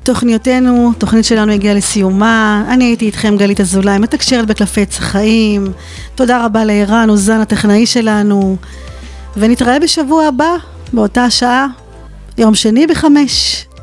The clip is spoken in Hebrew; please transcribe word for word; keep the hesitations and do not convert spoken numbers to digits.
תוכניותינו, תוכנית שלנו הגיעה לסיומה. אני הייתי איתכם גלית אזולאי, מתקשרת בקלפי עץ החיים. תודה רבה לערן אוזן הטכנאי שלנו, ונתראה בשבוע הבא באותה שעה, יום שני בחמש.